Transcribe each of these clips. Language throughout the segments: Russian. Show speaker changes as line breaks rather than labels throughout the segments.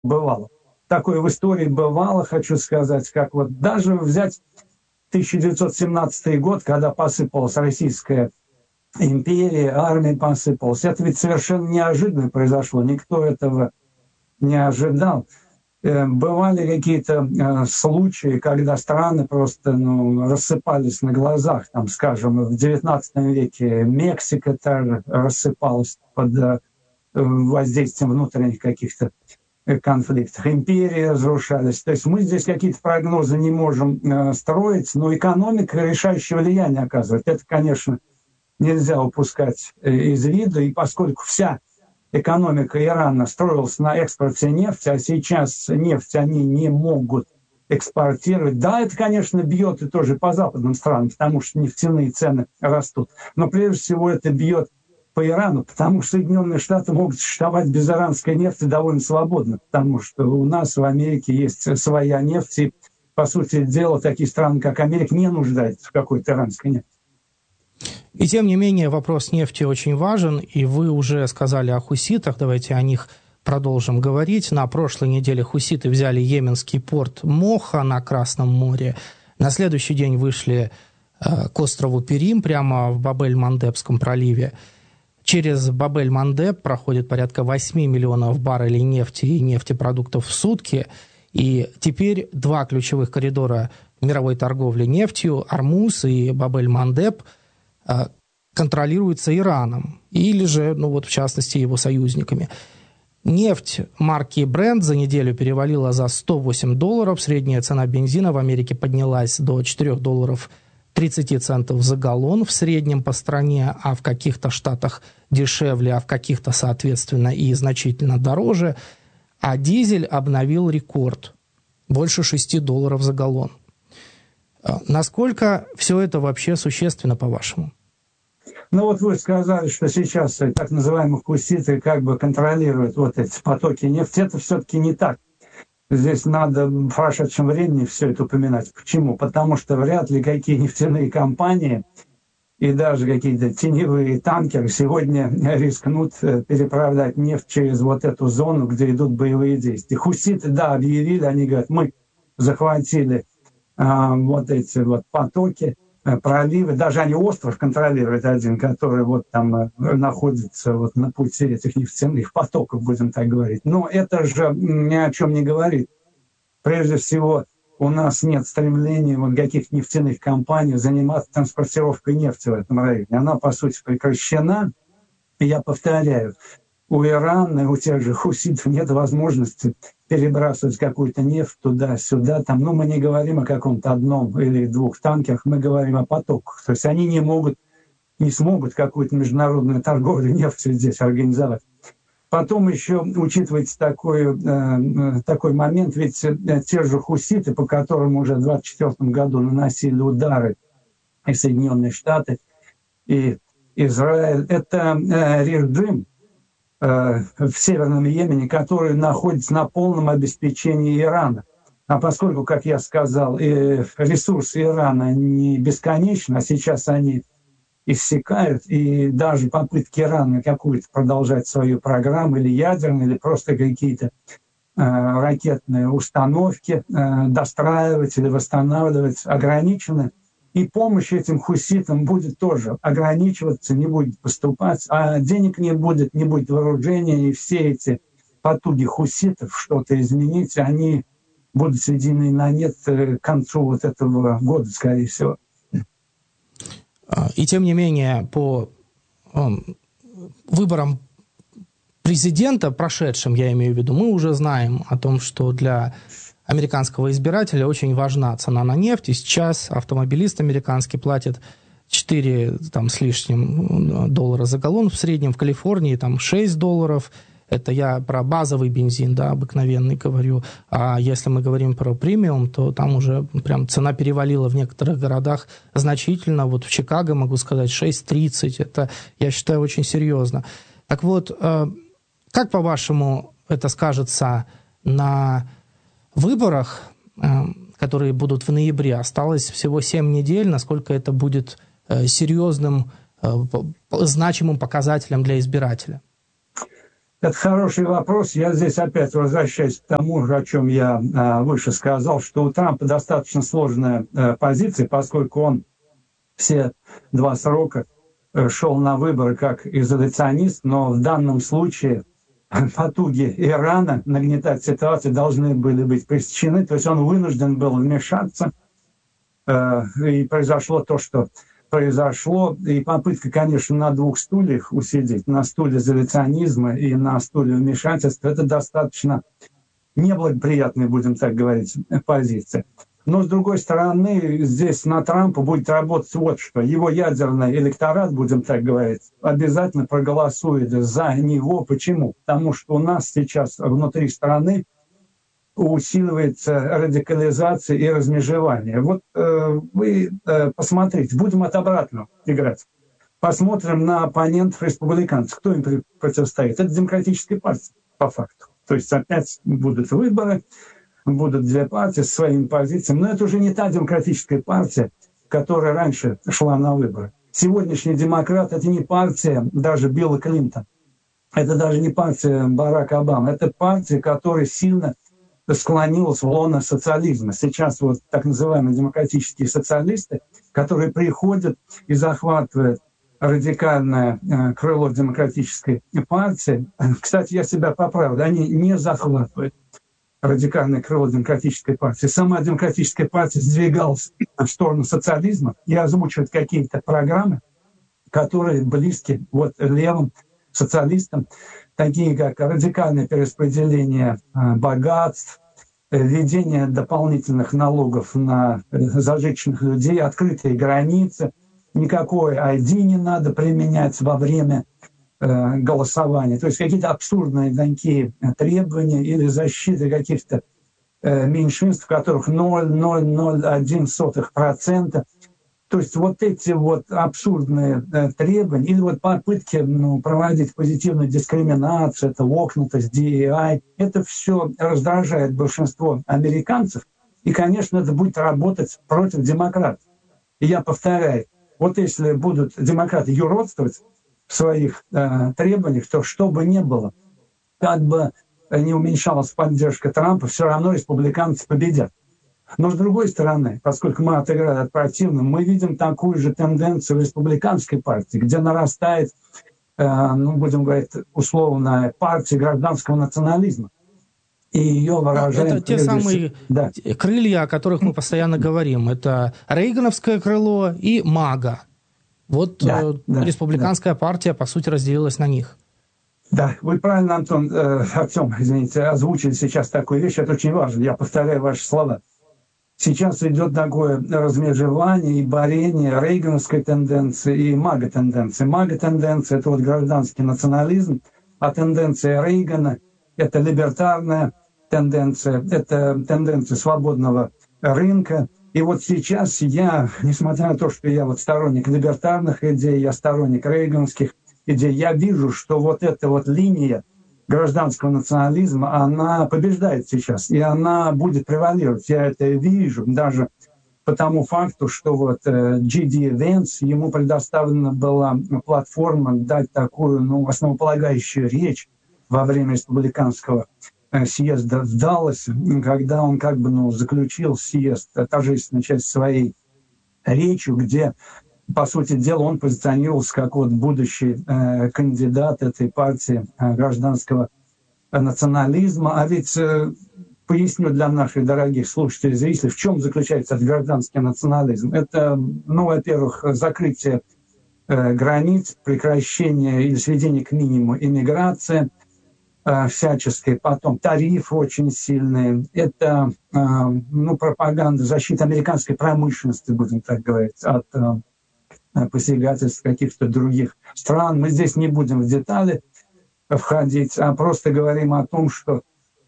бывало. Такое в истории бывало, хочу сказать, как вот даже взять 1917 год, когда посыпалась Российская империя, армия посыпалась. Это ведь совершенно неожиданно произошло, никто этого не ожидал. Бывали какие-то случаи, когда страны просто рассыпались на глазах. Там, скажем, в XIX веке Мексика тоже рассыпалась под воздействием внутренних каких-то конфликтов. Империи разрушались. То есть мы здесь какие-то прогнозы не можем строить, но экономика решающее влияние оказывает. Это, конечно, нельзя упускать из вида. И поскольку вся экономика Ирана строилась на экспорте нефти, а сейчас нефть они не могут экспортировать. Да, это, конечно, бьет и тоже по западным странам, потому что нефтяные цены растут. Но прежде всего это бьет по Ирану, потому что Соединенные Штаты могут существовать без иранской нефти довольно свободно, потому что у нас в Америке есть своя нефть, и, по сути дела, такие страны, как Америка, не нуждаются в какой-то иранской нефти.
И тем не менее вопрос нефти очень важен, и вы уже сказали о хуситах, давайте о них продолжим говорить. На прошлой неделе хуситы взяли йеменский порт Моха на Красном море. На следующий день вышли к острову Перим, прямо в Баб-эль-Мандебском проливе. Через Баб-эль-Мандеб проходит порядка 8 миллионов баррелей нефти и нефтепродуктов в сутки. И теперь два ключевых коридора мировой торговли нефтью, Ормуз и Баб-эль-Мандеб, контролируется Ираном, или же, в частности, его союзниками. Нефть марки Brent за неделю перевалила за $108. Средняя цена бензина в Америке поднялась до $4.30 за галлон в среднем по стране, а в каких-то штатах дешевле, а в каких-то, соответственно, и значительно дороже. А дизель обновил рекорд – больше $6 за галлон. Насколько все это вообще существенно, по-вашему?
Вы сказали, что сейчас так называемые хуситы как бы контролируют эти потоки нефти. Это все-таки не так. Здесь надо в прошедшем времени все это упоминать. Почему? Потому что вряд ли какие нефтяные компании и даже какие-то теневые танкеры сегодня рискнут переправлять нефть через эту зону, где идут боевые действия. Хуситы, да, объявили, они говорят, мы захватили эти потоки, проливы, даже они остров контролируют один, который там находится на пути этих нефтяных потоков, будем так говорить. Но это же ни о чем не говорит. Прежде всего, у нас нет стремления каких-то нефтяных компаний заниматься транспортировкой нефти в этом районе. Она, по сути, прекращена. И я повторяю, у Ирана, у тех же хуситов нет возможности перебрасывать какую-то нефть туда-сюда. Мы не говорим о каком-то одном или двух танкерах, мы говорим о потоках. То есть они не смогут какую-то международную торговлю нефтью здесь организовать. Потом еще учитывается такой момент, ведь те же хуситы, по которым уже в 2024 году наносили удары и Соединенные Штаты, и Израиль, это режим в Северном Йемене, который находится на полном обеспечении Ирана. А поскольку, как я сказал, ресурсы Ирана не бесконечны, а сейчас они иссякают, и даже попытки Ирана какую-то продолжать свою программу, или ядерную, или просто какие-то ракетные установки достраивать или восстанавливать ограничены. И помощь этим хуситам будет тоже ограничиваться, не будет поступать, а денег не будет вооружения, и все эти потуги хуситов что-то изменить, они будут сведены на нет к концу этого года, скорее всего.
И тем не менее, по выборам президента, прошедшим, я имею в виду, мы уже знаем о том, что для американского избирателя очень важна цена на нефть. И сейчас автомобилист американский платит 4 с лишним доллара за галлон. В среднем в Калифорнии $6. Это я про базовый бензин, обыкновенный говорю. А если мы говорим про премиум, то там уже прям цена перевалила в некоторых городах значительно. В Чикаго, могу сказать, 6.30. Это, я считаю, очень серьезно. Так вот, как, по-вашему, это скажется на выборах, которые будут в ноябре? Осталось всего 7 недель. Насколько это будет серьезным, значимым показателем для избирателя?
Это хороший вопрос. Я здесь опять возвращаюсь к тому, о чем я выше сказал, что у Трампа достаточно сложная позиция, поскольку он все 2 срока шел на выборы как изоляционист, но в данном случае потуги Ирана нагнетать ситуацию должны были быть пресечены, то есть он вынужден был вмешаться, и произошло то, что произошло, и попытка, конечно, на 2 стульях усидеть, на стуле изоляционизма и на стуле вмешательства, это достаточно неблагоприятная, будем так говорить, позиция. Но, с другой стороны, здесь на Трампа будет работать вот что. Его ядерный электорат, будем так говорить, обязательно проголосует за него. Почему? Потому что у нас сейчас внутри страны усиливается радикализация и размежевание. Вот вы посмотрите, будем от обратного играть. Посмотрим на оппонентов республиканцев. Кто им противостоит? Это Демократическая партия, по факту. То есть опять будут выборы, будут 2 партии со своими позициями. Но это уже не та Демократическая партия, которая раньше шла на выборы. Сегодняшний демократ – это не партия даже Билла Клинтона. Это даже не партия Барака Обамы. Это партия, которая сильно склонилась в лоно социализма. Сейчас вот так называемые демократические социалисты, которые приходят и захватывают радикальное крыло демократической партии. Кстати, я себя поправлю, они не захватывают радикальное крыло демократической партии. Сама демократическая партия сдвигалась в сторону социализма и озвучивает какие-то программы, которые близки вот левым социалистам, такие как радикальное перераспределение богатств, введение дополнительных налогов на зажиточных людей, открытые границы, никакой ID не надо применять во время голосования. То есть какие-то абсурдные такие требования или защита каких-то меньшинств, в которых 0,001%. То есть вот эти вот абсурдные требования или вот попытки проводить позитивную дискриминацию, это локнутость, DEI, это все раздражает большинство американцев. И, конечно, это будет работать против демократов. И я повторяю, вот если будут демократы юродствовать в своих требованиях, то что бы ни было, как бы не уменьшалась поддержка Трампа, все равно республиканцы победят. Но с другой стороны, поскольку мы отыграли от противного, мы видим такую же тенденцию в республиканской партии, где нарастает, будем говорить условно, партия гражданского национализма. И ее выражает...
Это те самые крылья, о которых мы постоянно говорим. Это рейгановское крыло и МАГА. Вот республиканская партия, по сути, разделилась на них.
Да, вы правильно, Артем, извините, озвучили сейчас такую вещь, это очень важно, я повторяю ваши слова. Сейчас идет такое размежевание и борение рейгановской тенденции и МАГА-тенденции. МАГА-тенденция – это вот гражданский национализм, а тенденция Рейгана – это либертарная тенденция, это тенденция свободного рынка. И вот сейчас я, несмотря на то, что я вот сторонник либертарных идей, я сторонник рейгановских идей, я вижу, что вот эта вот линия гражданского национализма, она побеждает сейчас, и она будет превалировать. Я это вижу даже по тому факту, что вот G.D. Vance, ему предоставлена была платформа дать такую, основополагающую речь во время республиканского съезда в Далласе, когда он заключил съезд, торжественную часть своей речью, где, по сути дела, он позиционировался как вот будущий кандидат этой партии гражданского национализма. А ведь, поясню для наших дорогих слушателей и зрителей, в чем заключается этот гражданский национализм. Это, во-первых, закрытие границ, прекращение или сведение к минимуму иммиграции всяческой, потом тарифы очень сильные, это пропаганда, защита американской промышленности, будем так говорить, от посягательств каких-то других стран. Мы здесь не будем в детали входить, а просто говорим о том, что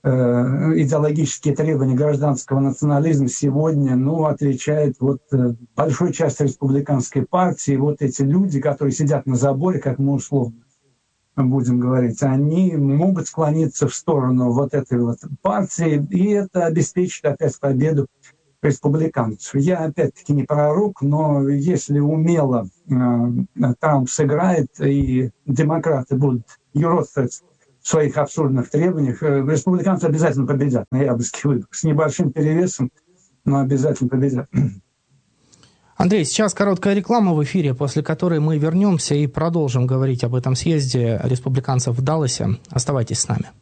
идеологические требования гражданского национализма сегодня отвечают большой части республиканской партии. Вот эти люди, которые сидят на заборе, как мы условно будем говорить, они могут склониться в сторону вот этой вот партии, и это обеспечит опять победу республиканцев. Я опять-таки не пророк, но если умело Трамп сыграет, и демократы будут юродствовать в своих абсурдных требованиях, республиканцы обязательно победят на ноябрьских выборах. С небольшим перевесом, но обязательно победят.
Андрей, сейчас короткая реклама в эфире, после которой мы вернемся и продолжим говорить об этом съезде республиканцев в Далласе. Оставайтесь с нами.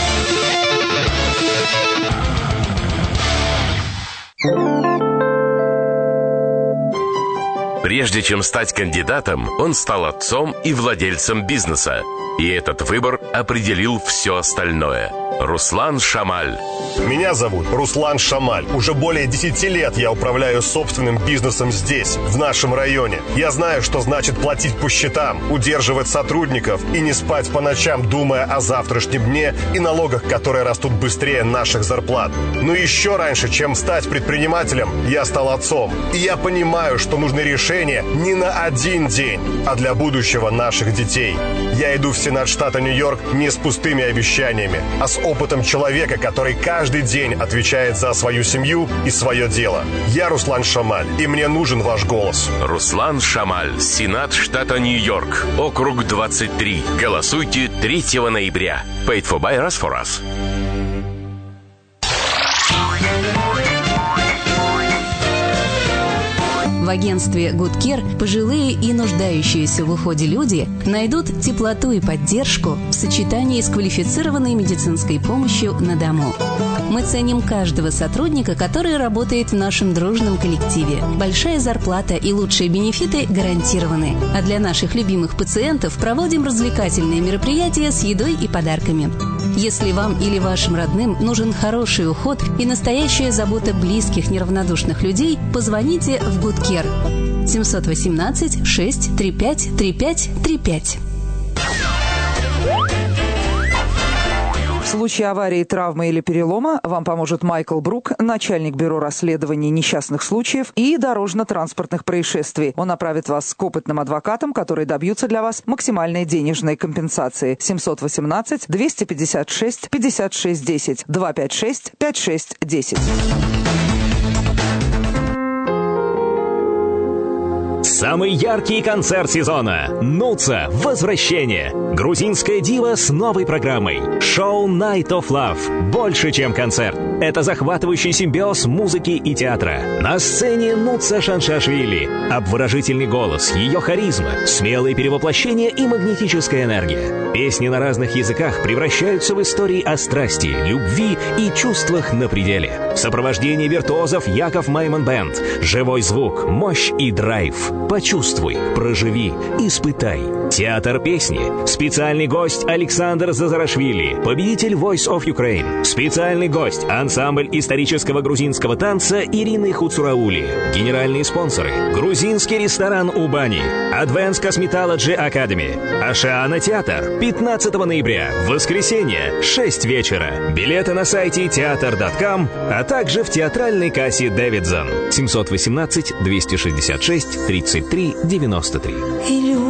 Прежде чем стать кандидатом, он стал отцом и владельцем бизнеса. И этот выбор определил все остальное. Руслан Шамаль.
Меня зовут Руслан Шамаль. Уже более 10 лет я управляю собственным бизнесом здесь, в нашем районе. Я знаю, что значит платить по счетам, удерживать сотрудников и не спать по ночам, думая о завтрашнем дне и налогах, которые растут быстрее наших зарплат. Но еще раньше, чем стать предпринимателем, я стал отцом. И я понимаю, что нужны решения не на один день, а для будущего наших детей. Я иду в Сенат штата Нью-Йорк не с пустыми обещаниями, а с опытом человека, который каждый день отвечает за свою семью и свое дело. Я Руслан Шамаль, и мне нужен ваш голос.
Руслан Шамаль, Сенат штата Нью-Йорк, округ 23. Голосуйте 3 ноября. Paid for by us for us.
В агентстве Good Care пожилые и нуждающиеся в уходе люди найдут теплоту и поддержку в сочетании с квалифицированной медицинской помощью на дому. Мы ценим каждого сотрудника, который работает в нашем дружном коллективе. Большая зарплата и лучшие бенефиты гарантированы. А для наших любимых пациентов проводим развлекательные мероприятия с едой и подарками. Если вам или вашим родным нужен хороший уход и настоящая забота близких неравнодушных людей, позвоните в Good Care 718 635 3535.
В случае аварии, травмы или перелома вам поможет Майкл Брук, начальник бюро расследований несчастных случаев и дорожно-транспортных происшествий. Он направит вас к опытным адвокатам, которые добьются для вас максимальной денежной компенсации. 718 256 56 10 256 56 10.
Самый яркий концерт сезона. Нуца. Возвращение. Грузинская дива с новой программой. Шоу Night of Love. Больше, чем концерт. Это захватывающий симбиоз музыки и театра. На сцене Нуца Шаншашвили. Обворожительный голос, ее харизма, смелые перевоплощения и магнетическая энергия. Песни на разных языках превращаются в истории о страсти, любви и чувствах на пределе. В сопровождении виртуозов Яков Майман Бэнд. Живой звук, мощь и драйв. Почувствуй, проживи, испытай. Театр песни. Специальный гость Александр Зазарашвили, победитель Voice of Ukraine. Специальный гость ансамбль исторического грузинского танца Ирины Хуцураули. Генеральные спонсоры. Грузинский ресторан у бани. Advanced Cosmetology Academy. Ашиана театр. 15 ноября. Воскресенье. 6 вечера. Билеты на сайте театр.com, а также в театральной кассе Дэвидсон. 718 266 33 93.